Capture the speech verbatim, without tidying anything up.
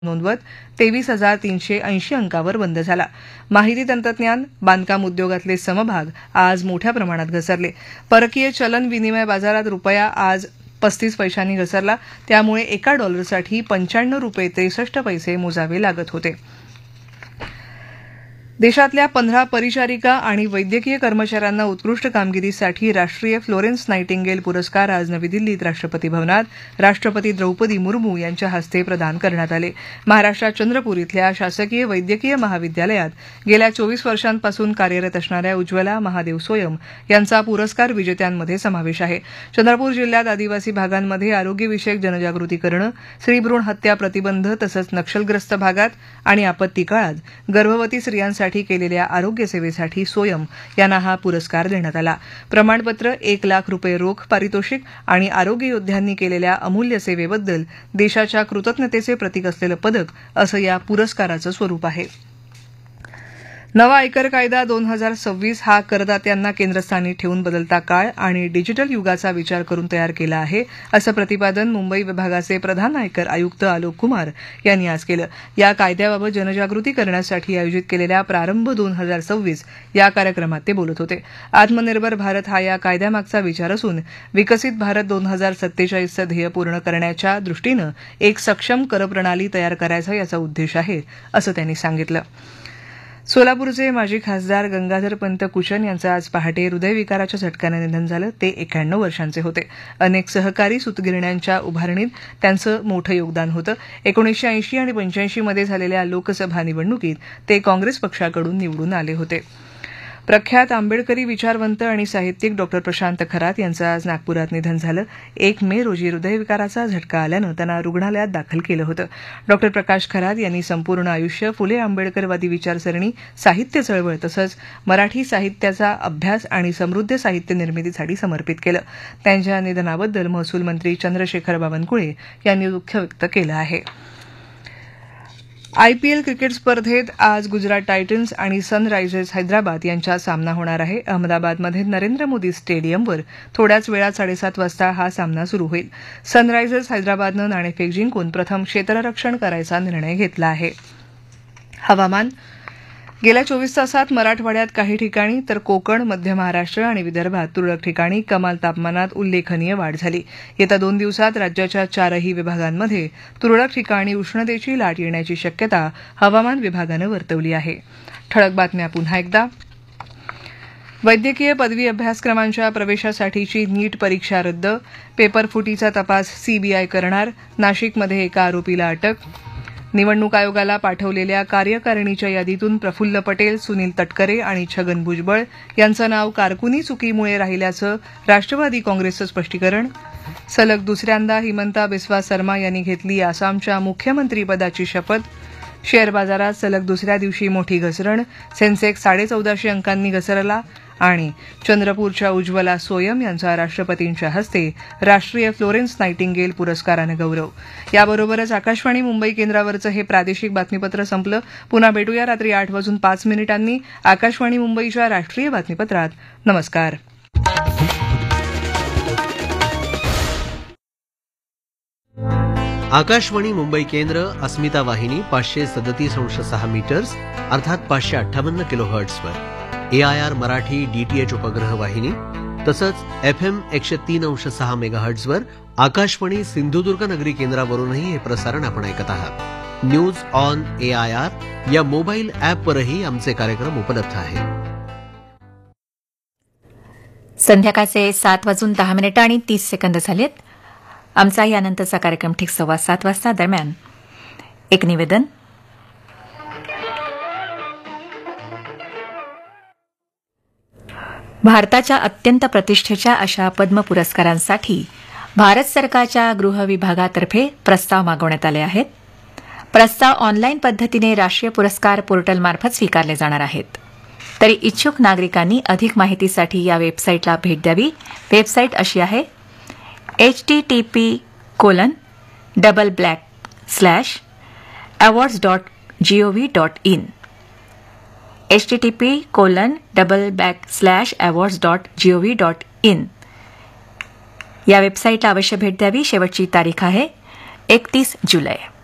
नोंदवत तेवीस हजार तीनशे ऐंशी अंकावर बंद झाला. माहिती तंत्रज्ञान बांधकाम उद्योगातले समभाग आज मोठ्या प्रमाणात घसरले. परकीय चलन विनिमय बाजारात रुपया आज पस्तीस पैशांनी घसरला. त्यामुळे एका डॉलरसाठी पंच्याण्णव रुपये त्रेसष्ट पैसे मोजावे लागत होते. देशातल्या पंधरा परिचारिका आणि वैद्यकीय कर्मचाऱ्यांना उत्कृष्ट कामगिरीसाठी राष्ट्रीय फ्लोरेन्स नायटिंगेल पुरस्कार आज नवी दिल्लीत राष्ट्रपती भवनात राष्ट्रपती द्रौपदी मुर्मू यांच्या हस्ते प्रदान करण्यात आले. महाराष्ट्रात चंद्रपूर इथल्या शासकीय वैद्यकीय महाविद्यालयात गेल्या चोवीस वर्षांपासून कार्यरत असणाऱ्या उज्ज्वला महादेव सोयम यांचा पुरस्कार विजेत्यांमध्ये समावेश आहे. चंद्रपूर जिल्ह्यात आदिवासी भागांमध्ये आरोग्यविषयक जनजागृती करणं, स्त्रीभ्रूण हत्या प्रतिबंध तसंच नक्षलग्रस्त भागात आणि आपत्ती काळात गर्भवती स्त्रियांसाठी केलेल्या आरोग्य सेवेसाठी सोयम यांना हा पुरस्कार देण्यात आला. प्रमाणपत्र, एक लाख रुपये रोख पारितोषिक आणि आरोग्य योद्ध्यांनी केलेल्या अमूल्य सेवेबद्दल देशाच्या कृतज्ञतेचे प्रतीक असलेलं पदक असं या पुरस्काराचं स्वरूप आहे. नवा आयकर कायदा दोन हजार सव्वीस हा करदात्यांना केंद्रस्थानी ठेवून बदलता काळ आणि डिजिटल युगाचा विचार करून तयार केला आहे, असं प्रतिपादन मुंबई विभागाचे प्रधान आयकर आयुक्त आलोक कुमार यांनी आज केलं. या कायद्याबाबत जनजागृती करण्यासाठी आयोजित केलेल्या प्रारंभ दोन हजार सव्वीस या कार्यक्रमात ते बोलत होते. आत्मनिर्भर भारत हा या कायद्यामागचा विचार असून विकसित भारत दोन हजार सत्तेचाळीसचं ध्येय पूर्ण करण्याच्या दृष्टीनं एक सक्षम करप्रणाली तयार करायचा याचा उद्देश आहे, असं त्यांनी सांगितलं. सोलापूरचे माजी खासदार गंगाधरपंत कुचन यांचं आज पहाटे हृदयविकाराच्या झटक्यानं निधन झालं. ते एक्याण्णव वर्षांचे होते. अनेक सहकारी सूतगिरण्यांच्या उभारणीत त्यांचं मोठं योगदान होतं. एकोणीसशे ऐंशी आणि पंच्याऐंशी मध्ये झालेल्या लोकसभा निवडणुकीत ते काँग्रेस पक्षाकडून निवडून आले होते. प्रख्यात आंबेडकरी विचारवंत आणि साहित्यिक डॉ प्रशांत खरात यांचं आज नागपुरात निधन झालं. एक मे रोजी हृदयविकाराचा झटका आल्यानं त्यांना रुग्णालयात दाखल केलं होतं. डॉ प्रकाश खरात यांनी संपूर्ण आयुष्य फुले आंबेडकरवादी विचारसरणी, साहित्य चळवळ तसंच मराठी साहित्याचा अभ्यास आणि समृद्ध साहित्य निर्मितीसाठी समर्पित केलं. त्यांच्या निधनाबद्दल महसूल मंत्री चंद्रशेखर बावनकुळे यांनी दुःख व्यक्त केलं आहे. आयपीएल क्रिकेट स्पर्धेत आज गुजरात टायटन्स आणि सनरायझर्स हैदराबाद यांच्यात सामना होणार आहे. अहमदाबादमध्ये नरेंद्र मोदी स्टेडियमवर थोड्याच वेळात साडेसात वाजता हा सामना सुरू होईल. सनरायझर्स हैदराबादनं नाणेफेक जिंकून प्रथम क्षेत्ररक्षण करायचा निर्णय घेतला आहे. हवामान. गेल्या चोवीस तासात मराठवाड्यात काही ठिकाणी तर कोकण, मध्य महाराष्ट्र आणि विदर्भात तुरळक ठिकाणी कमाल तापमानात उल्लेखनीय वाढ झाली. येत्या दोन दिवसात राज्याच्या चारही विभागांमध्ये तुरळक ठिकाणी उष्णतेची लाट येण्याची शक्यता हवामान विभागानं वर्तवली आहे. ठळक बातम्या पुन्हा एकदा. वैद्यकीय पदवी अभ्यासक्रमांच्या प्रवेशासाठीची नीट परीक्षा रद्द. पेपरफुटीचा तपास सीबीआय करणार. नाशिकमध्ये एका आरोपीला अटक. निवडणूक आयोगाला पाठवलेल्या कार्यकारिणीच्या यादीतून प्रफुल्ल पटेल, सुनील तटकरे आणि छगन भुजबळ यांचं नाव कारकुनी चुकीमुळे राहिल्याचं राष्ट्रवादी काँग्रेसचं स्पष्टीकरण. सलग दुसऱ्यांदा हिमंता बिस्वा सर्मा यांनी घेतली आसामच्या मुख्यमंत्रीपदाची शपथ. शेअर बाजारात सलग दुसऱ्या दिवशी मोठी घसरण. सेन्सेक्स साडेचौदाशे अंकांनी घसरला. आणि चंद्रपूरच्या उज्ज्वला सोयम यांचा राष्ट्रपतींच्या हस्ते राष्ट्रीय फ्लोरेन्स नायटिंगेल पुरस्कारानं गौरव. याबरोबरच आकाशवाणी मुंबई केंद्रावरचं हे प्रादेशिक बातमीपत्र संपलं. पुन्हा भेटूया रात्री आठ वाजून पाच मिनिटांनी आकाशवाणी मुंबईच्या राष्ट्रीय बातमीपत्रात. नमस्कार. आकाशवाणी मुंबई केंद्र, अस्मिता वाहिनी पाचशे सदतीस अंश सहा मीटर्स अर्थात पाचशे अठ्ठावन्न kilo हर्ट्सवर, A I R Marathi DTH उपग्रह वाहिनी तसंच एफ एम एकशे तीन अंश सहा मेगाहर्ट्सवर आकाशवाणी सिंधुदुर्ग नगरी केंद्रावरूनही हे प्रसारण आपण ऐकत आहात. News on A I R या मोबाईल ॲपवरही आमचे कार्यक्रम उपलब्ध आहेत. संध्याकाळचे सात वाजून दहा मिनिटं आणि तीस सेकंद झालेत. आमचा यानंतरचा कार्यक्रम ठीक सव्वा सात वाजता. दरम्यान एक निवेदन. भारताच्या अत्यंत प्रतिष्ठेच्या अशा पद्म पुरस्कारांसाठी भारत सरकारच्या गृह विभागातर्फे प्रस्ताव मागवण्यात आले आहेत. प्रस्ताव ऑनलाईन पद्धतीने राष्ट्रीय पुरस्कार पोर्टलमार्फत स्वीकारले जाणार आहेत. तरी इच्छुक नागरिकांनी अधिक माहितीसाठी या वेबसाईटला भेट द्यावी. वेबसाईट अशी आहे H T T P colon double black slash awards dot G O V dot in H T T P colon double back slash awards dot G O V dot in या वेबसाईटला अवश्य भेट द्यावी. शेवटची तारीख आहे एकतीस जुलै.